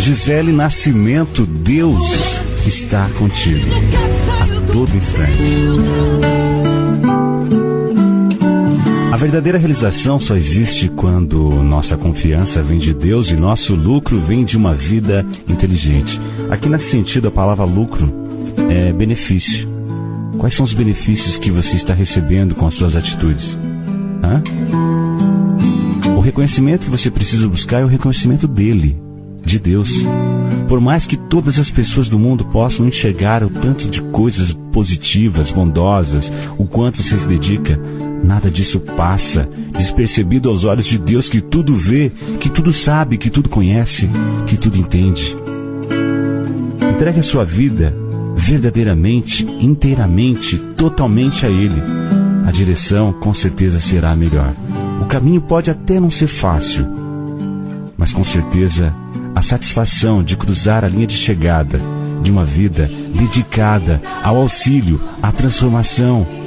Gisele Nascimento, Deus está contigo a todo instante. A verdadeira realização só existe quando nossa confiança vem de Deus e nosso lucro vem de uma vida inteligente. Aqui nesse sentido, a palavra lucro é benefício. Quais são os benefícios que você está recebendo com as suas atitudes? O reconhecimento que você precisa buscar é o reconhecimento dele, de Deus. Por mais que todas as pessoas do mundo possam enxergar o tanto de coisas positivas, bondosas, o quanto você se dedica, nada disso passa despercebido aos olhos de Deus, que tudo vê, que tudo sabe, que tudo conhece, que tudo entende. Entregue a sua vida verdadeiramente, inteiramente, totalmente a Ele. A direção com certeza será melhor. O caminho pode até não ser fácil, mas com certeza a satisfação de cruzar a linha de chegada de uma vida dedicada ao auxílio, à transformação,